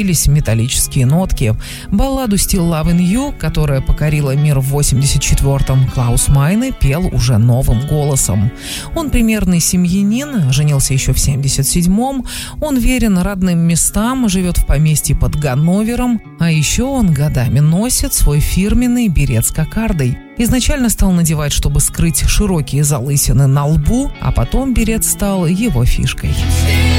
металлические нотки. Балладу «Still Lovin' You», которая покорила мир в 84-м, Клаус Майне пел уже новым голосом. Он примерный семьянин, женился еще в 77-м, он верен родным местам, живет в поместье под Ганновером, а еще он годами носит свой фирменный берет с кокардой. Изначально стал надевать, чтобы скрыть широкие залысины на лбу, а потом берет стал его фишкой.